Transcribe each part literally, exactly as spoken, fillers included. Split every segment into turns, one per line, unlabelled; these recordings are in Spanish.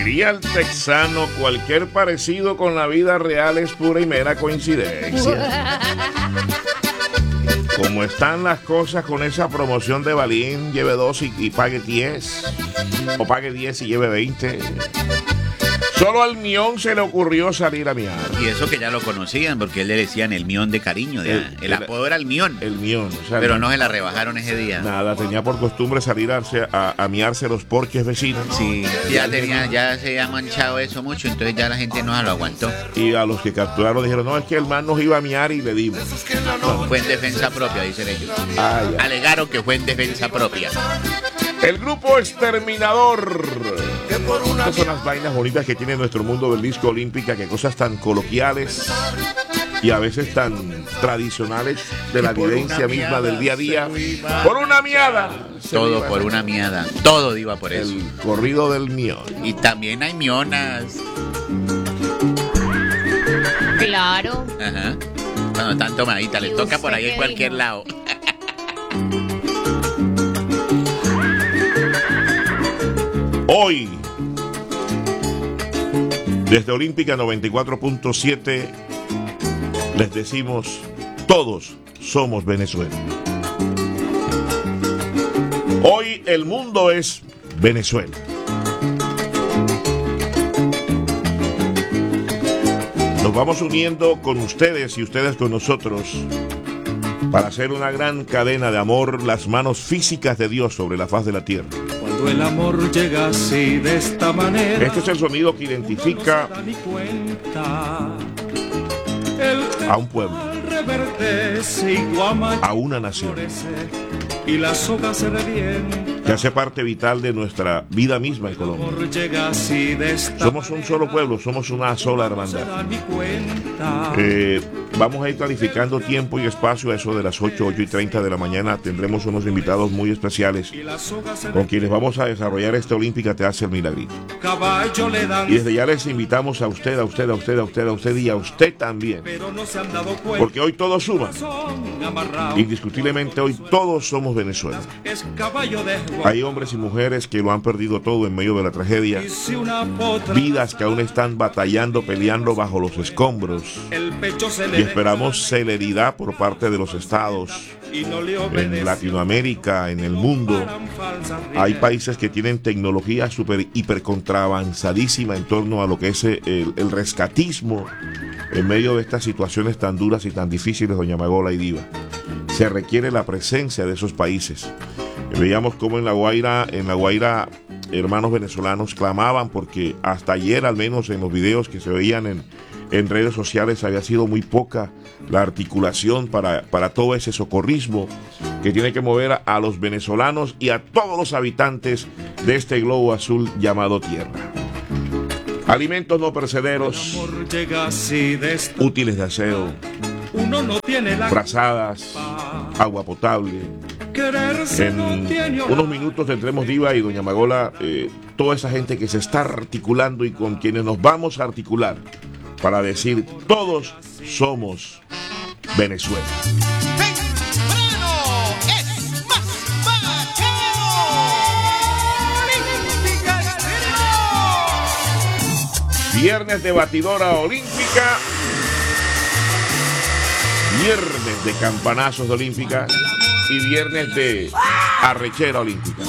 Diría el texano, cualquier parecido con la vida real es pura y mera coincidencia. Como están las cosas con esa promoción de Balín, lleve dos y, y pague diez. O pague diez y lleve veinte. Solo al Mión se le ocurrió salir a miar.
Y eso que ya lo conocían, porque él le decían el Mión de cariño. De, el, el apodo era el Mión.
El Mión. O sea,
pero no se la rebajaron ese día.
Nada, tenía por costumbre salir a, a, a miarse los porches vecinos.
Sí, ya tenía, ya se había manchado eso mucho, entonces ya la gente no se lo aguantó.
Y a los que capturaron dijeron, no, es que el man nos iba a miar y le dimos.
No, fue en defensa propia, dicen ellos.
Ah,
alegaron que fue en defensa propia.
El grupo Exterminador. Estas son las vainas bonitas que tiene nuestro mundo del disco olímpica, que cosas tan coloquiales y a veces tan tradicionales de la vivencia misma del día a día. Por una miada.
Todo por una miada. Todo iba por eso.
El corrido del mión.
Y también hay mionas.
Claro.
Ajá. Bueno, tan tomadita, le toca por ahí en cualquier lado.
Hoy, desde Olímpica noventa y cuatro punto siete, les decimos, todos somos Venezuela. Hoy el mundo es Venezuela. Nos vamos uniendo con ustedes y ustedes con nosotros para hacer una gran cadena de amor, las manos físicas de Dios sobre la faz de la tierra.
Cuando el amor llega así de esta manera,
este es el sonido que identifica a un pueblo, a una nación,
y las hojas se revientan,
que hace parte vital de nuestra vida misma en Colombia. Somos un solo pueblo, somos una sola hermandad. Eh, vamos a ir clarificando tiempo y espacio. A eso de las ocho, ocho y treinta de la mañana tendremos unos invitados muy especiales con quienes vamos a desarrollar esta Olímpica Te hace el milagrito. Y desde ya les invitamos a usted, a usted, a usted, a usted, a usted y a usted también, porque hoy todo suma. Indiscutiblemente hoy todos somos Venezuela. Hay hombres y mujeres que lo han perdido todo en medio de la tragedia, vidas que aún están batallando, peleando bajo los escombros, y esperamos celeridad por parte de los estados en Latinoamérica, en el mundo. Hay países que tienen tecnología super hiper contraavanzadísima en torno a lo que es el, el rescatismo en medio de estas situaciones tan duras y tan difíciles, doña Magola y Diva. Se requiere la presencia de esos países. Veíamos cómo en La Guaira, en La Guaira, hermanos venezolanos clamaban porque hasta ayer, al menos en los videos que se veían en, en redes sociales, había sido muy poca la articulación para, para todo ese socorrismo que tiene que mover a, a los venezolanos y a todos los habitantes de este globo azul llamado Tierra. Alimentos no perecederos, útiles de aseo, frazadas, agua potable. En unos minutos tendremos, Diva y doña Magola, eh, toda esa gente que se está articulando y con quienes nos vamos a articular para decir todos somos Venezuela. Viernes de batidora olímpica, viernes de campanazos de olímpica y viernes de arrechera olímpica.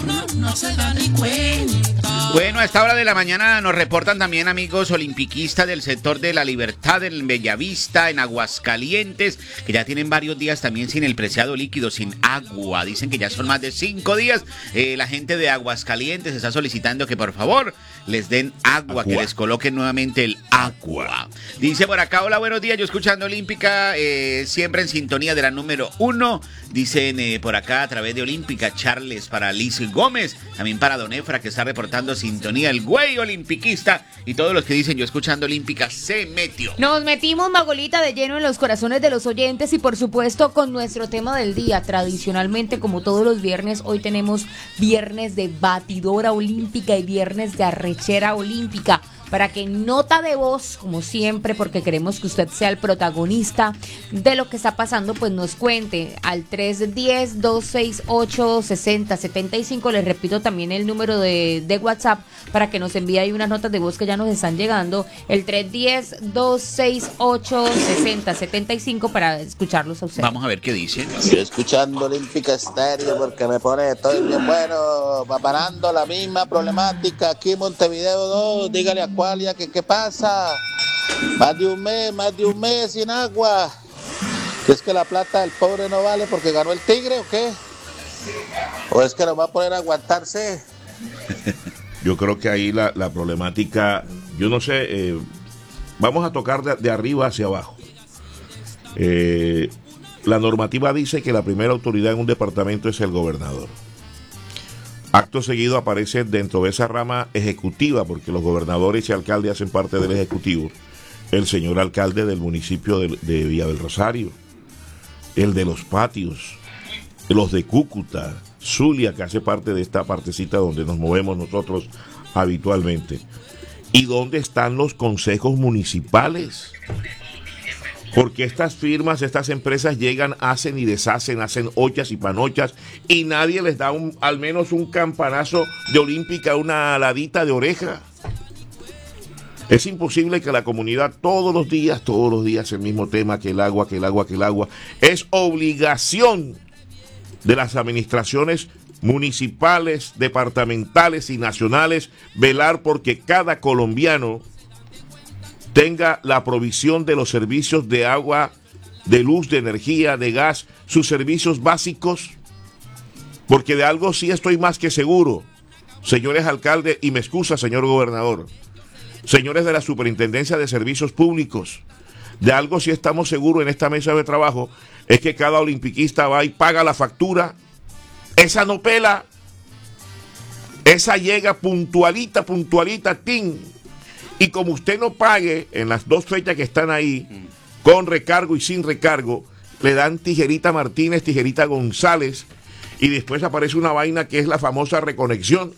Bueno, a esta hora de la mañana nos reportan también amigos olimpiquistas del sector de La Libertad, en Bellavista, en Aguascalientes, que ya tienen varios días también sin el preciado líquido, sin agua. Dicen que ya son más de cinco días. Eh, la gente de Aguascalientes está solicitando que por favor les den agua, agua. que les coloquen nuevamente el agua. Dice por acá, hola, buenos días, yo escuchando Olímpica, eh, siempre en sintonía de la número uno. Dicen eh, por acá a través de Olímpica, Charles para Liz Gómez, también para Don Efra que está reportando sintonía, el güey olimpiquista, y todos los que dicen yo escuchando Olímpica se metió.
Nos metimos, Magolita, de lleno en los corazones de los oyentes y por supuesto con nuestro tema del día. Tradicionalmente, como todos los viernes, hoy tenemos viernes de batidora olímpica y viernes de arrechera olímpica. para que en nota de voz, como siempre, porque queremos que usted sea el protagonista de lo que está pasando, pues nos cuente al tres uno cero, dos seis ocho, seis cero siete cinco. Les repito también el número de, de WhatsApp para que nos envíe ahí unas notas de voz que ya nos están llegando, el tres uno cero, dos seis ocho, seis cero siete cinco, para escucharlos a ustedes.
Vamos a ver qué dicen.
Estoy escuchando Olímpica Estéreo porque me pone, estoy bien bueno, paparando la misma problemática aquí en Montevideo dos. Dígale a Cualia que qué pasa. Más de un mes, más de un mes sin agua. ¿Que es que la plata del pobre no vale porque ganó el Tigre o qué? ¿O es que nos va a poner a aguantarse?
Yo creo que ahí la, la problemática, yo no sé, eh, vamos a tocar de, de arriba hacia abajo. Eh, la normativa dice que la primera autoridad en un departamento es el gobernador. Acto seguido aparece dentro de esa rama ejecutiva, porque los gobernadores y alcaldes hacen parte del ejecutivo, el señor alcalde del municipio de, de Villa del Rosario, el de Los Patios, los de Cúcuta, Zulia, que hace parte de esta partecita donde nos movemos nosotros habitualmente. ¿Y dónde están los consejos municipales? Porque estas firmas, estas empresas llegan, hacen y deshacen, hacen ollas y panochas, y nadie les da un, al menos un campanazo de Olímpica, una aladita de oreja. Es imposible que la comunidad todos los días, todos los días el mismo tema, que el agua, que el agua, que el agua. Es obligación de las administraciones municipales, departamentales y nacionales velar porque cada colombiano tenga la provisión de los servicios de agua, de luz, de energía, de gas, sus servicios básicos, porque de algo sí estoy más que seguro, señores alcaldes, y me excusa señor gobernador, señores de la Superintendencia de Servicios Públicos, de algo sí estamos seguros en esta mesa de trabajo, es que cada olimpiquista va y paga la factura, esa no pela, esa llega puntualita, puntualita, tin. Y como usted no pague en las dos fechas que están ahí, con recargo y sin recargo, le dan tijerita Martínez, tijerita González, y después aparece una vaina que es la famosa reconexión.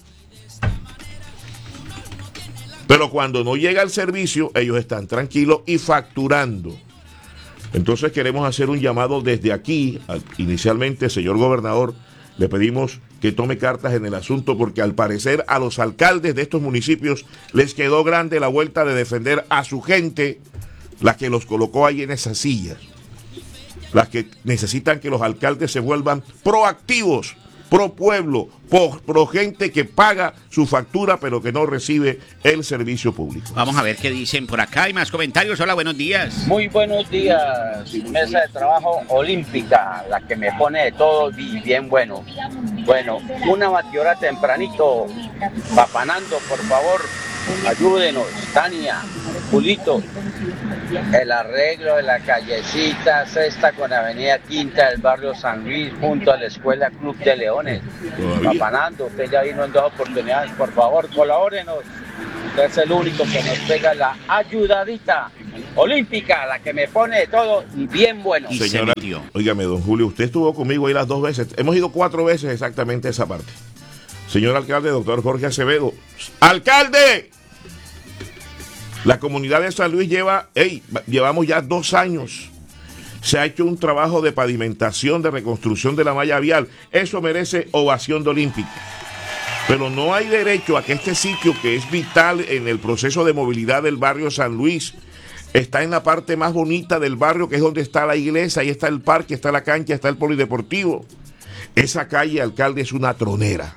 Pero cuando no llega el servicio, ellos están tranquilos y facturando. Entonces queremos hacer un llamado desde aquí. Inicialmente, señor gobernador, le pedimos que tome cartas en el asunto, porque al parecer a los alcaldes de estos municipios les quedó grande la vuelta de defender a su gente, la que los colocó ahí en esas sillas, las que necesitan que los alcaldes se vuelvan proactivos, pro pueblo, pro, pro gente que paga su factura pero que no recibe el servicio público.
Vamos a ver qué dicen por acá. Hay más comentarios. Hola, buenos días.
Muy buenos días. Mesa de trabajo olímpica, la que me pone de todo y bien bueno. Bueno, una batidora tempranito, papanando, por favor, ayúdenos, Tania, Julito. El arreglo de la callecita sexta con avenida Quinta del barrio San Luis junto a la escuela Club de Leones. Papanando, usted ya vino en dos oportunidades, por favor, colabórenos. Usted es el único que nos pega la ayudadita olímpica, la que me pone de todo y bien bueno.
Y
señora, óigame, don Julio, usted estuvo conmigo ahí las dos veces. Hemos ido cuatro veces exactamente a esa parte. Señor alcalde, doctor Jorge Acevedo. ¡Alcalde! La comunidad de San Luis lleva, hey, llevamos ya dos años. Se ha hecho un trabajo de pavimentación, de reconstrucción de la malla vial. Eso merece ovación de Olímpica. Pero no hay derecho a que este sitio, que es vital en el proceso de movilidad del barrio San Luis, está en la parte más bonita del barrio, que es donde está la iglesia, ahí está el parque, está la cancha, está el polideportivo. Esa calle, alcalde, es una tronera.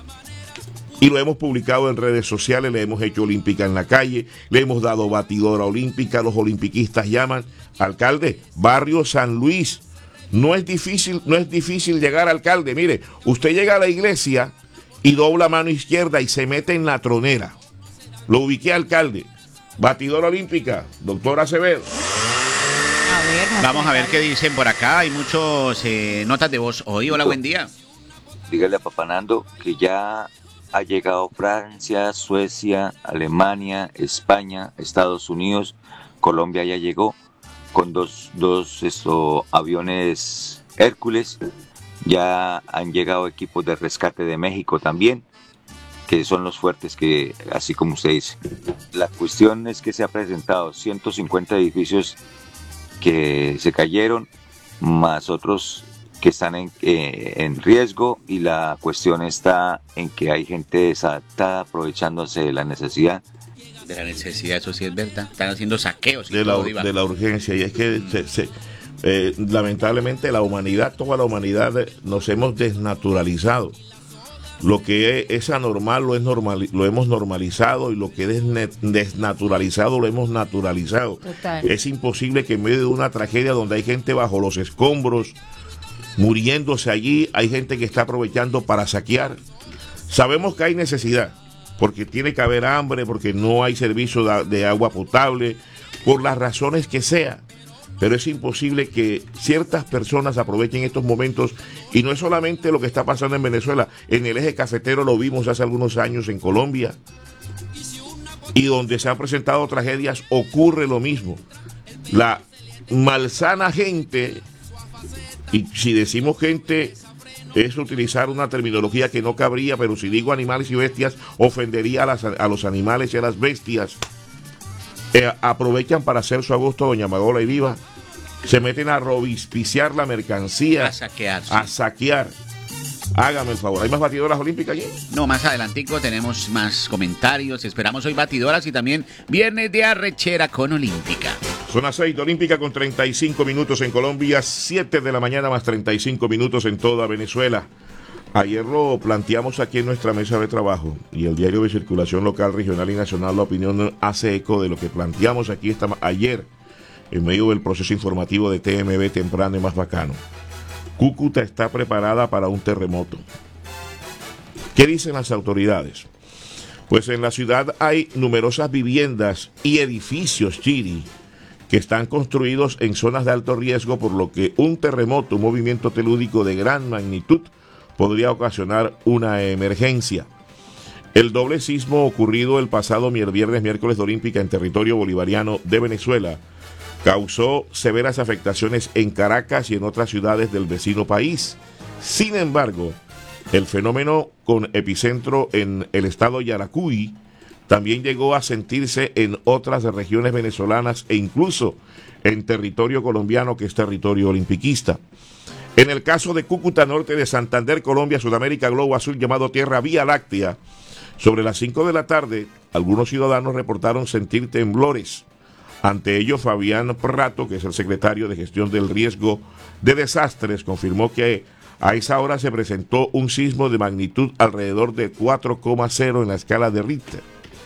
Y lo hemos publicado en redes sociales, le hemos hecho olímpica en la calle, le hemos dado batidora olímpica, los olimpiquistas llaman. Alcalde, barrio San Luis, no es difícil, no es difícil llegar, alcalde. Mire, usted llega a la iglesia y dobla mano izquierda y se mete en la tronera. Lo ubiqué, alcalde. Batidora olímpica, doctor Acevedo.
A ver,
Vamos a ver qué dicen por acá. Hay muchos eh, notas de voz hoy. Hola, buen día.
Dígale a Papanando que ya ha llegado Francia, Suecia, Alemania, España, Estados Unidos, Colombia ya llegó con dos, dos esto, aviones Hércules, ya han llegado equipos de rescate de México también, que son los fuertes, que así como usted dice. La cuestión es que se ha presentado ciento cincuenta edificios que se cayeron, más otros que están en, eh, en riesgo, y la cuestión está en que hay gente desadaptada aprovechándose de la necesidad.
De la necesidad, eso sí es verdad. Están haciendo saqueos. Y
de, la,
todo,
de la urgencia, y es que se, se, eh, lamentablemente la humanidad, toda la humanidad nos hemos desnaturalizado. Lo que es anormal lo, es normal, lo hemos normalizado, y lo que es desnaturalizado lo hemos naturalizado.
Total.
Es imposible que en medio de una tragedia donde hay gente bajo los escombros, muriéndose allí, hay gente que está aprovechando para saquear. Sabemos que hay necesidad, porque tiene que haber hambre, porque no hay servicio de, de agua potable, por las razones que sea. Pero es imposible que ciertas personas aprovechen estos momentos, y no es solamente lo que está pasando en Venezuela. En el eje cafetero lo vimos hace algunos años en Colombia, y donde se han presentado tragedias ocurre lo mismo. La malsana gente, y si decimos gente es utilizar una terminología que no cabría, pero si digo animales y bestias ofendería a, las, a los animales y a las bestias, eh, aprovechan para hacer su agosto doña Magola y Viva. Se meten a robispiciar la mercancía,
a saquear, sí.
a saquear. Hágame el favor. ¿Hay más batidoras olímpicas allí?
No, más adelantico tenemos más comentarios. Esperamos hoy batidoras y también viernes de arrechera con Olímpica.
Son las seis, Olímpica con treinta y cinco minutos en Colombia, siete de la mañana más treinta y cinco minutos en toda Venezuela. Ayer lo planteamos aquí en nuestra mesa de trabajo, y el diario de circulación local, regional y nacional La Opinión hace eco de lo que planteamos aquí esta, ayer en medio del proceso informativo de T M B temprano y más bacano. Cúcuta está preparada para un terremoto. ¿Qué dicen las autoridades? Pues en la ciudad hay numerosas viviendas y edificios, Chiri, que están construidos en zonas de alto riesgo, por lo que un terremoto, un movimiento telúrico de gran magnitud, podría ocasionar una emergencia. El doble sismo ocurrido el pasado viernes, miércoles de Olímpica en territorio bolivariano de Venezuela causó severas afectaciones en Caracas y en otras ciudades del vecino país. Sin embargo, el fenómeno, con epicentro en el estado Yaracuy, también llegó a sentirse en otras regiones venezolanas e incluso en territorio colombiano, que es territorio olimpiquista. En el caso de Cúcuta, norte de Santander, Colombia, Sudamérica, globo azul llamado Tierra Vía Láctea, sobre las cinco de la tarde, algunos ciudadanos reportaron sentir temblores. Ante ello, Fabián Prato, que es el secretario de Gestión del Riesgo de Desastres, confirmó que a esa hora se presentó un sismo de magnitud alrededor de cuatro coma cero en la escala de Richter.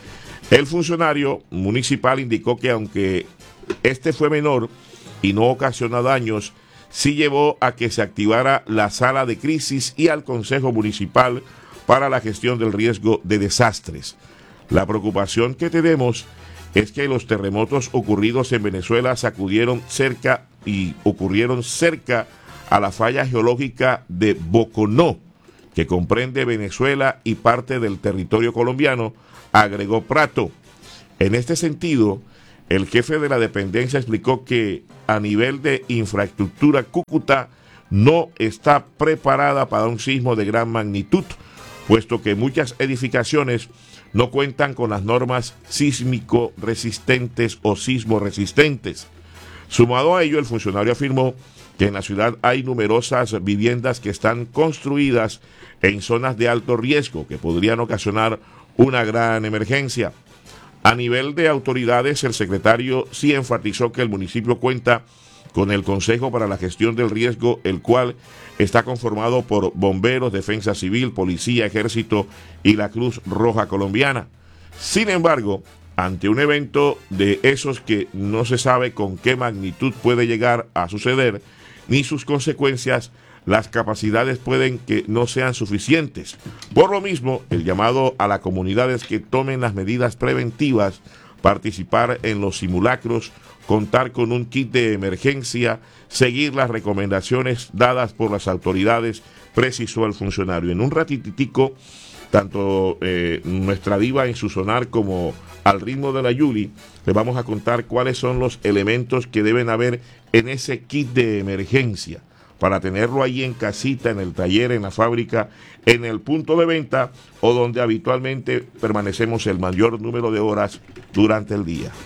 El funcionario municipal indicó que aunque este fue menor y no ocasionó daños, sí llevó a que se activara la sala de crisis y al Consejo Municipal para la gestión del riesgo de desastres. La preocupación que tenemos es que los terremotos ocurridos en Venezuela sacudieron cerca y ocurrieron cerca a la falla geológica de Boconó, que comprende Venezuela y parte del territorio colombiano, agregó Prato. En este sentido, el jefe de la dependencia explicó que a nivel de infraestructura, Cúcuta no está preparada para un sismo de gran magnitud, puesto que muchas edificaciones no cuentan con las normas sísmico resistentes o sismo resistentes. Sumado a ello, el funcionario afirmó que en la ciudad hay numerosas viviendas que están construidas en zonas de alto riesgo que podrían ocasionar una gran emergencia. A nivel de autoridades, el secretario sí enfatizó que el municipio cuenta con el Consejo para la Gestión del Riesgo, el cual está conformado por bomberos, defensa civil, policía, ejército y la Cruz Roja Colombiana. Sin embargo, ante un evento de esos que no se sabe con qué magnitud puede llegar a suceder, ni sus consecuencias, las capacidades pueden que no sean suficientes. Por lo mismo, el llamado a la comunidad es que tomen las medidas preventivas, participar en los simulacros, contar con un kit de emergencia, seguir las recomendaciones dadas por las autoridades, precisó el funcionario. En un ratitico, tanto eh, nuestra diva en su sonar como al ritmo de la Yuli, le vamos a contar cuáles son los elementos que deben haber en ese kit de emergencia. para tenerlo ahí en casita, en el taller, en la fábrica, en el punto de venta o donde habitualmente permanecemos el mayor número de horas durante el día.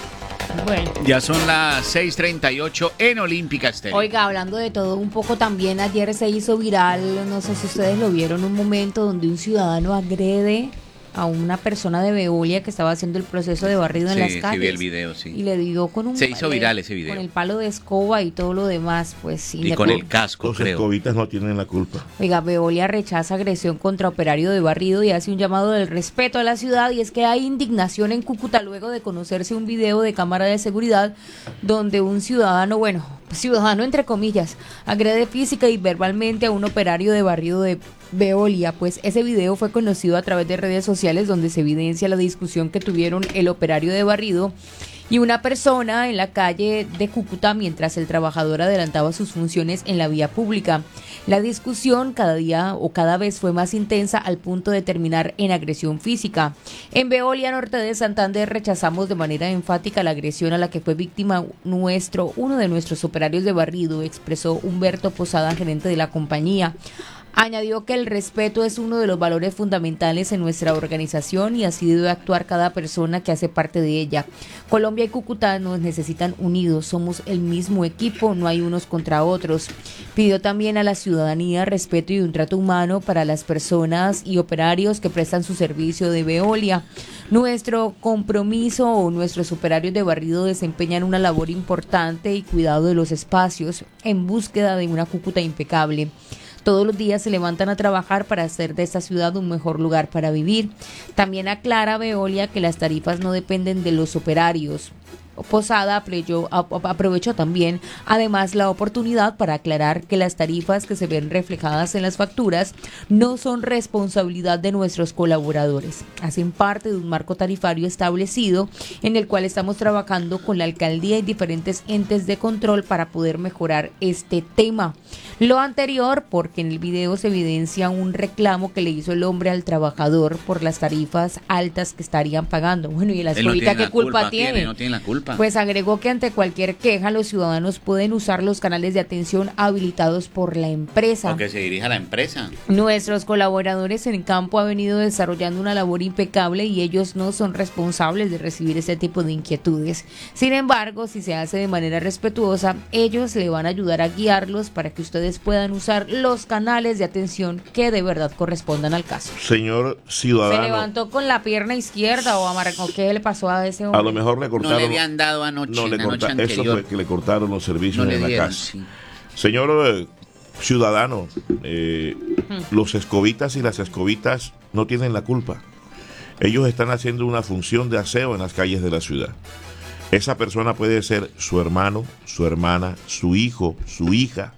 Bueno. Ya son las seis treinta y ocho en Olímpica Estéreo.
Oiga, hablando de todo un poco también, ayer se hizo viral, no sé si ustedes lo vieron, un momento donde un ciudadano agrede a una persona de Veolia que estaba haciendo el proceso de barrido
sí,
en las calles.
Sí, vi el video, sí.
Y le dio con un...
Se hizo viral ese video.
Con el palo de escoba y todo lo demás, pues...
Y con el casco,
Los
creo.
Los escobitas no tienen la culpa.
Oiga, Veolia rechaza agresión contra operario de barrido y hace un llamado del respeto a la ciudad, y es que hay indignación en Cúcuta luego de conocerse un video de cámara de seguridad donde un ciudadano, bueno, ciudadano entre comillas, agrede física y verbalmente a un operario de barrido de Veolia. Pues ese video fue conocido a través de redes sociales donde se evidencia la discusión que tuvieron el operario de barrido y una persona en la calle de Cúcuta mientras el trabajador adelantaba sus funciones en la vía pública. La discusión cada día o cada vez fue más intensa al punto de terminar en agresión física. En Veolia Norte de Santander rechazamos de manera enfática la agresión a la que fue víctima nuestro, uno de nuestros operarios de barrido, expresó Humberto Posada, gerente de la compañía. Añadió que el respeto es uno de los valores fundamentales en nuestra organización y así debe actuar cada persona que hace parte de ella. Colombia y Cúcuta nos necesitan unidos, somos el mismo equipo, no hay unos contra otros. Pidió también a la ciudadanía respeto y un trato humano para las personas y operarios que prestan su servicio de Veolia. Nuestro compromiso o nuestros operarios de barrido desempeñan una labor importante y cuidado de los espacios en búsqueda de una Cúcuta impecable. Todos los días se levantan a trabajar para hacer de esta ciudad un mejor lugar para vivir. También aclara Veolia que las tarifas no dependen de los operarios. Posada aprovechó, aprovechó también además la oportunidad para aclarar que las tarifas que se ven reflejadas en las facturas no son responsabilidad de nuestros colaboradores. Hacen parte de un marco tarifario establecido en el cual estamos trabajando con la alcaldía y diferentes entes de control para poder mejorar este tema. Lo anterior porque en el video se evidencia un reclamo que le hizo el hombre al trabajador por las tarifas altas que estarían pagando. Bueno, y la escobita, ¿qué culpa tiene?
tiene? No tiene la culpa.
Pues agregó que ante cualquier queja los ciudadanos pueden usar los canales de atención habilitados por la empresa.
O que se dirija a la empresa.
Nuestros colaboradores en campo han venido desarrollando una labor impecable y ellos no son responsables de recibir este tipo de inquietudes. Sin embargo, si se hace de manera respetuosa, ellos le van a ayudar a guiarlos para que ustedes puedan usar los canales de atención que de verdad correspondan al caso.
Señor ciudadano.
¿Se levantó con la pierna izquierda o amargó? ¿Qué le pasó a ese hombre?
A lo mejor le cortaron.
No le habían dado anoche,
no, le
la
corta,
noche anterior.
Eso fue que le cortaron los servicios
no
en la
dieron,
casa.
Sí.
Señor eh, ciudadano, eh, hmm. los escobitas y las escobitas no tienen la culpa. Ellos están haciendo una función de aseo en las calles de la ciudad. Esa persona puede ser su hermano, su hermana, su hijo, su hija,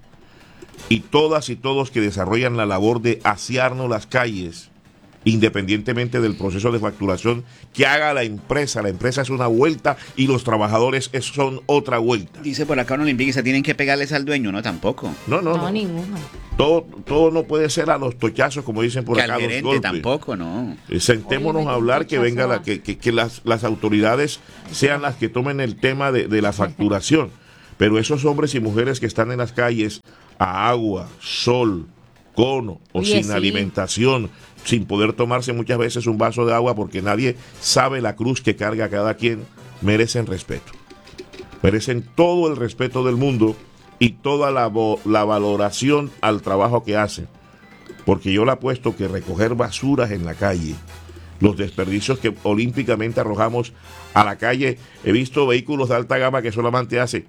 y todas y todos que desarrollan la labor de asearnos las calles, independientemente del proceso de facturación que haga la empresa. La empresa es una vuelta y los trabajadores son otra vuelta.
Dice por acá un olimpista, tienen que pegarles al dueño, ¿no? Tampoco.
No, no,
no.
no.
Ninguno.
Todo, todo no puede ser a los tochazos, como dicen por
que
acá.
Al gerente
los golpes.
tampoco, ¿no?
Eh, sentémonos a hablar, que venga la, que, que, que las, las autoridades sean las que tomen el tema de, de la facturación. Pero esos hombres y mujeres que están en las calles a agua, sol, cono o
Oye,
sin
sí.
alimentación, sin poder tomarse muchas veces un vaso de agua porque nadie sabe la cruz que carga cada quien, merecen respeto. Merecen todo el respeto del mundo y toda la, la valoración al trabajo que hacen. Porque yo le apuesto que recoger basuras en la calle, los desperdicios que olímpicamente arrojamos a la calle, he visto vehículos de alta gama que solamente hacen,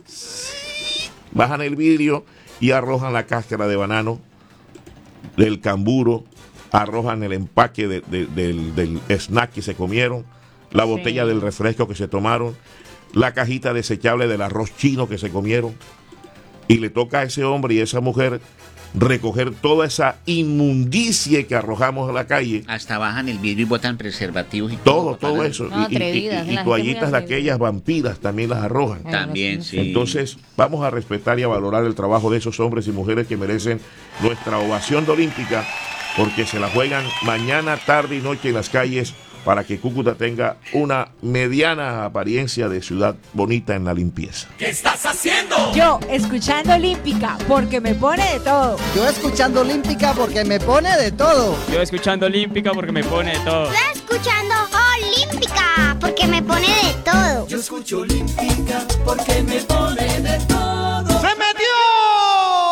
bajan el vidrio y arrojan la cáscara de banano, del camburo, arrojan el empaque de, de, del, del snack que se comieron, la botella sí. del refresco que se tomaron, la cajita desechable del arroz chino que se comieron, y le toca a ese hombre y a esa mujer recoger toda esa inmundicia que arrojamos a la calle.
Hasta bajan el vidrio y botan preservativos y
todo, todo, todo eso.
No,
y, atrevidas, y, y, y toallitas de aquellas vampiras también las arrojan.
También, sí.
Entonces, vamos a respetar y a valorar el trabajo de esos hombres y mujeres que merecen nuestra ovación de olímpica, porque se la juegan mañana, tarde y noche en las calles para que Cúcuta tenga una mediana apariencia de ciudad bonita en la limpieza.
¿Qué estás haciendo?
Yo, escuchando Olímpica, porque me pone de todo.
Yo escuchando Olímpica porque me pone de todo.
Yo escuchando Olímpica porque me pone de todo.
Yo escuchando Olímpica porque me pone de todo.
Yo escucho Olímpica porque me pone de todo.